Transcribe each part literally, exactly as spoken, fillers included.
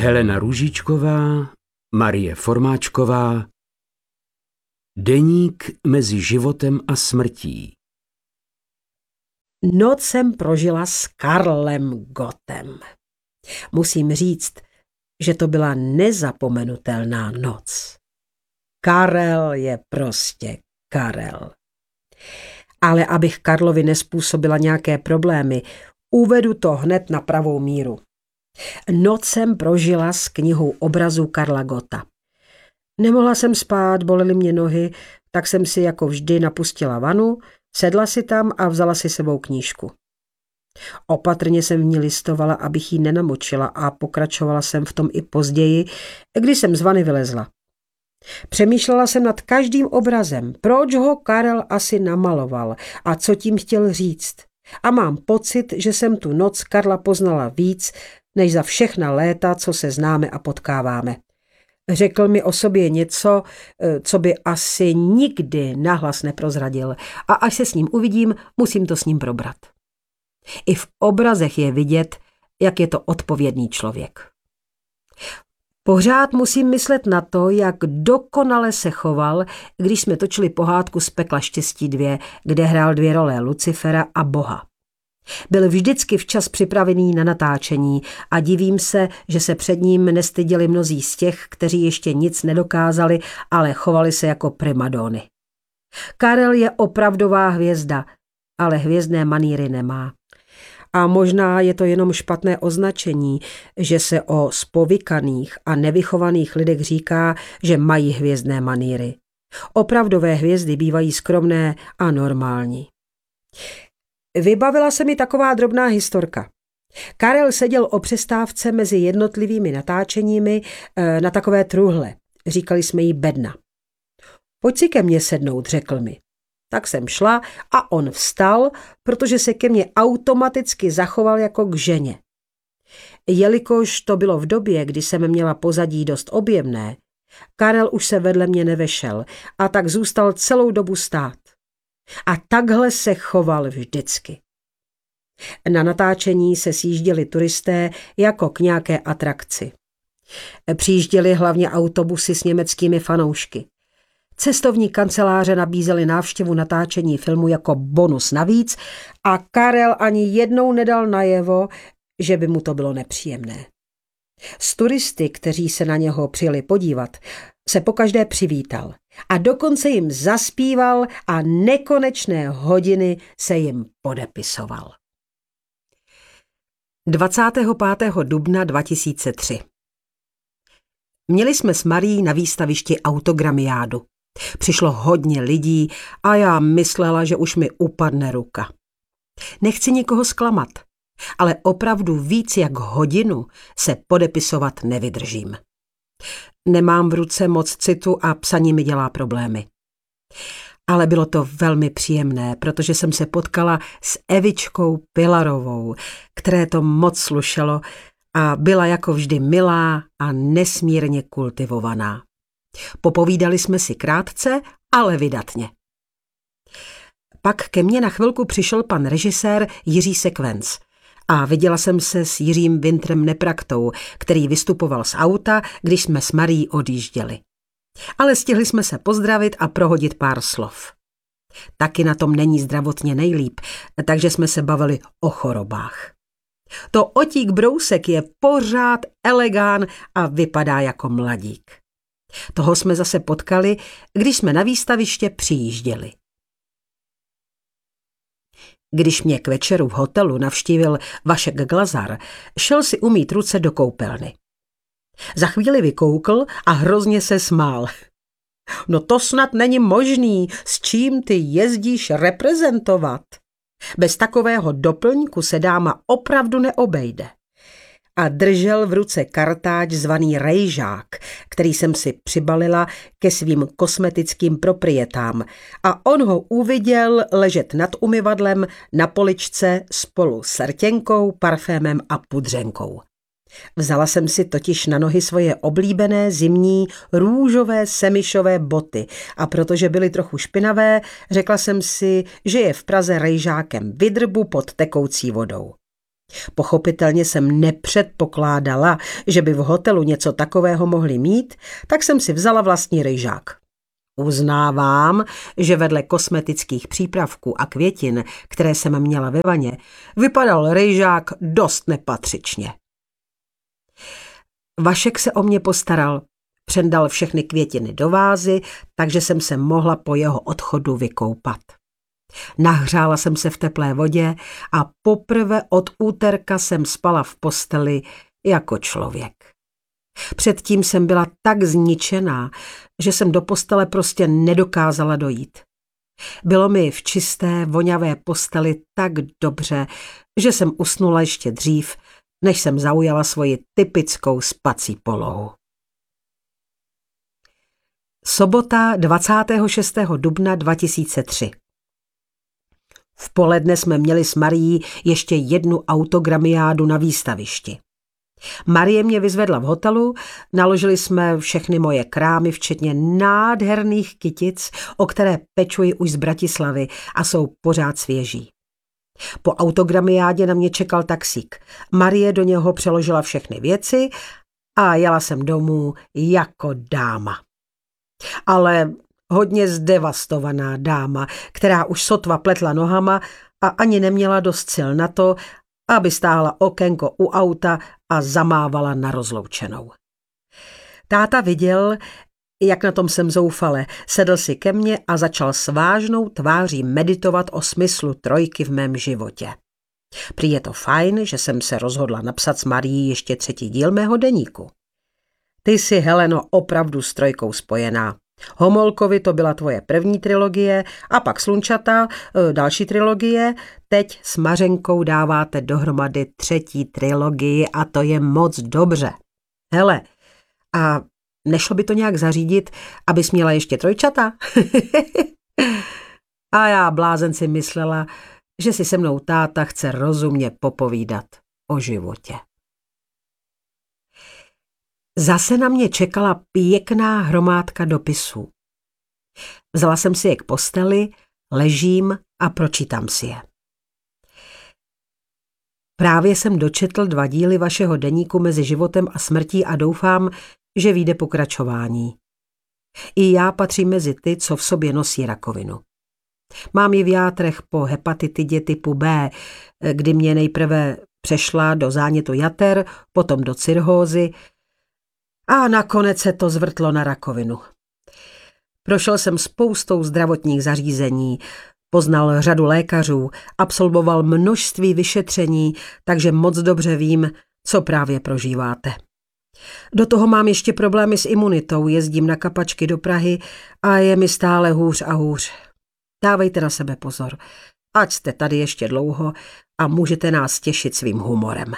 Helena Růžičková, Marie Formáčková. Deník mezi životem a smrtí. Noc jsem prožila s Karlem Gottem. Musím říct, že to byla nezapomenutelná noc. Karel je prostě Karel. Ale abych Karlovi nespůsobila nějaké problémy, uvedu to hned na pravou míru. Noc jsem prožila s knihou obrazů Karla Gotta. Nemohla jsem spát, bolely mě nohy, tak jsem si jako vždy napustila vanu, sedla si tam a vzala si sebou knížku. Opatrně jsem v ní listovala, abych ji nenamočila, a pokračovala jsem v tom i později, když jsem z vany vylezla. Přemýšlela jsem nad každým obrazem, proč ho Karel asi namaloval a co tím chtěl říct. A mám pocit, že jsem tu noc Karla poznala víc, než za všechna léta, co se známe a potkáváme. Řekl mi o sobě něco, co by asi nikdy nahlas neprozradil, a až se s ním uvidím, musím to s ním probrat. I v obrazech je vidět, jak je to odpovědný člověk. Pořád musím myslet na to, jak dokonale se choval, když jsme točili pohádku z Pekla štěstí dva, kde hrál dvě role, Lucifera a Boha. Byl vždycky včas připravený na natáčení a divím se, že se před ním nestyděli mnozí z těch, kteří ještě nic nedokázali, ale chovali se jako primadony. Karel je opravdová hvězda, ale hvězdné manýry nemá. A možná je to jenom špatné označení, že se o spovykaných a nevychovaných lidech říká, že mají hvězdné manýry. Opravdové hvězdy bývají skromné a normální. Vybavila se mi taková drobná historka. Karel seděl o přestávce mezi jednotlivými natáčeními na takové truhle. Říkali jsme jí bedna. Pojď si ke mně sednout, řekl mi. Tak jsem šla a on vstal, protože se ke mně automaticky zachoval jako k ženě. Jelikož to bylo v době, kdy jsem měla pozadí dost objemné, Karel už se vedle mě nevešel a tak zůstal celou dobu stát. A takhle se choval vždycky. Na natáčení se sjížděli turisté jako k nějaké atrakci. Přijížděli hlavně autobusy s německými fanoušky. Cestovní kanceláře nabízely návštěvu natáčení filmu jako bonus navíc a Karel ani jednou nedal najevo, že by mu to bylo nepříjemné. S turisty, kteří se na něho přijeli podívat, se pokaždé přivítal a dokonce jim zaspíval a nekonečné hodiny se jim podepisoval. dvacátého pátého dubna dva tisíce tři. Měli jsme s Marií na výstavišti autogramiádu. Přišlo hodně lidí a já myslela, že už mi upadne ruka. Nechci nikoho zklamat, ale opravdu víc jak hodinu se podepisovat nevydržím. Nemám v ruce moc citu a psaní mi dělá problémy. Ale bylo to velmi příjemné, protože jsem se potkala s Evičkou Pilarovou, které to moc slušelo a byla jako vždy milá a nesmírně kultivovaná. Popovídali jsme si krátce, ale vydatně. Pak ke mně na chvilku přišel pan režisér Jiří Sekvenc a viděla jsem se s Jiřím Wintrem Nepraktou, který vystupoval z auta, když jsme s Marií odjížděli. Ale stihli jsme se pozdravit a prohodit pár slov. Taky na tom není zdravotně nejlíp, takže jsme se bavili o chorobách. To Otík Brousek je pořád elegán a vypadá jako mladík. Toho jsme zase potkali, když jsme na výstaviště přijížděli. Když mě k večeru v hotelu navštívil Vašek Glazar, šel si umýt ruce do koupelny. Za chvíli vykoukl a hrozně se smál. No to snad není možný, s čím ty jezdíš reprezentovat. Bez takového doplňku se dáma opravdu neobejde. A držel v ruce kartáč zvaný Rejžák, který jsem si přibalila ke svým kosmetickým proprietám a on ho uviděl ležet nad umyvadlem na poličce spolu s rtěnkou, parfémem a pudřenkou. Vzala jsem si totiž na nohy svoje oblíbené zimní růžové semišové boty a protože byly trochu špinavé, řekla jsem si, že je v Praze Rejžákem vydrbu pod tekoucí vodou. Pochopitelně jsem nepředpokládala, že by v hotelu něco takového mohli mít, tak jsem si vzala vlastní rejžák. Uznávám, že vedle kosmetických přípravků a květin, které jsem měla ve vaně, vypadal rejžák dost nepatřičně. Vašek se o mě postaral, přendal všechny květiny do vázy, takže jsem se mohla po jeho odchodu vykoupat. Nahřála jsem se v teplé vodě a poprvé od úterka jsem spala v posteli jako člověk. Předtím jsem byla tak zničená, že jsem do postele prostě nedokázala dojít. Bylo mi v čisté, voňavé posteli tak dobře, že jsem usnula ještě dřív, než jsem zaujala svoji typickou spací polohu. Sobota dvacátého šestého dubna dva tisíce tři. V poledne jsme měli s Marií ještě jednu autogramiádu na výstavišti. Marie mě vyzvedla v hotelu, naložili jsme všechny moje krámy, včetně nádherných kytic, o které pečuji už z Bratislavy a jsou pořád svěží. Po autogramiádě na mě čekal taxík. Marie do něho přeložila všechny věci a jela jsem domů jako dáma. Ale hodně zdevastovaná dáma, která už sotva pletla nohama a ani neměla dost sil na to, aby stáhla okénko u auta a zamávala na rozloučenou. Táta viděl, jak na tom jsem zoufale, sedl si ke mně a začal s vážnou tváří meditovat o smyslu trojky v mém životě. Prý je to fajn, že jsem se rozhodla napsat s Marií ještě třetí díl mého deníku. Ty jsi, Heleno, opravdu s trojkou spojená. Homolkovi to byla tvoje první trilogie a pak Slunčata, další trilogie. Teď s Mařenkou dáváte dohromady třetí trilogii a to je moc dobře. Hele, a nešlo by to nějak zařídit, abys měla ještě trojčata? A já blázen si myslela, že si se mnou táta chce rozumně popovídat o životě. Zase na mě čekala pěkná hromádka dopisů. Vzala jsem si je k posteli, ležím a pročítám si je. Právě jsem dočetl dva díly vašeho deníku Mezi životem a smrtí a doufám, že vyjde pokračování. I já patřím mezi ty, co v sobě nosí rakovinu. Mám ji v játrech po hepatitidě typu B, kdy mě nejprve přešla do zánětu jater, potom do cirhózy, a nakonec se to zvrtlo na rakovinu. Prošel jsem spoustou zdravotních zařízení, poznal řadu lékařů, absolvoval množství vyšetření, takže moc dobře vím, co právě prožíváte. Do toho mám ještě problémy s imunitou, jezdím na kapačky do Prahy a je mi stále hůř a hůř. Dávejte na sebe pozor, ať jste tady ještě dlouho a můžete nás těšit svým humorem.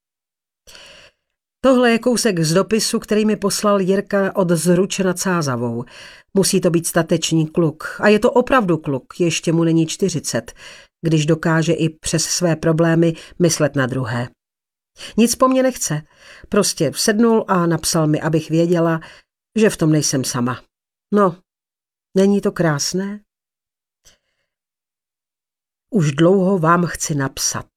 Tohle je kousek z dopisu, který mi poslal Jirka od Zruče nad Sázavou. Musí to být statečný kluk. A je to opravdu kluk, ještě mu není čtyřicet, když dokáže i přes své problémy myslet na druhé. Nic po mně nechce. Prostě sednul a napsal mi, abych věděla, že v tom nejsem sama. No, není to krásné? Už dlouho vám chci napsat.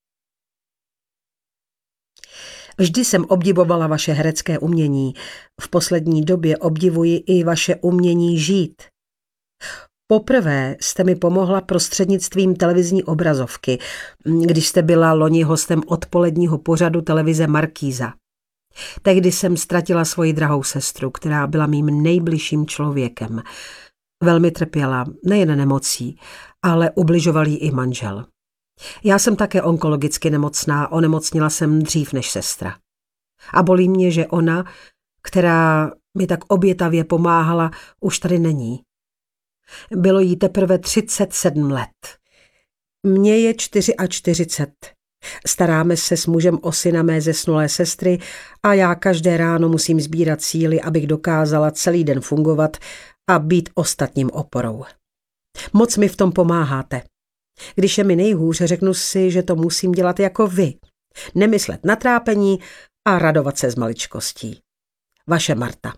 Vždy jsem obdivovala vaše herecké umění. V poslední době obdivuji i vaše umění žít. Poprvé jste mi pomohla prostřednictvím televizní obrazovky, když jste byla loni hostem odpoledního pořadu televize Markýza. Tehdy jsem ztratila svoji drahou sestru, která byla mým nejbližším člověkem. Velmi trpěla, nejen nemocí, ale ubližoval jí i manžel. Já jsem také onkologicky nemocná, onemocnila jsem dřív než sestra. A bolí mě, že ona, která mi tak obětavě pomáhala, už tady není. Bylo jí teprve třicet sedm let. Mně je čtyřicet čtyři. Staráme se s mužem o syna mé zesnulé sestry a já každé ráno musím sbírat síly, abych dokázala celý den fungovat a být ostatním oporou. Moc mi v tom pomáháte. Když je mi nejhůř, řeknu si, že to musím dělat jako vy. Nemyslet na trápení a radovat se z maličkostí. Vaše Marta.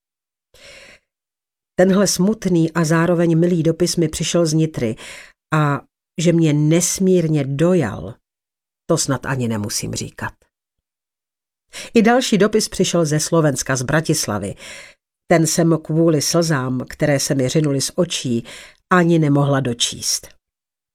Tenhle smutný a zároveň milý dopis mi přišel z Nitry a že mě nesmírně dojal, to snad ani nemusím říkat. I další dopis přišel ze Slovenska, z Bratislavy. Ten jsem kvůli slzám, které se mi řinuly z očí, ani nemohla dočíst.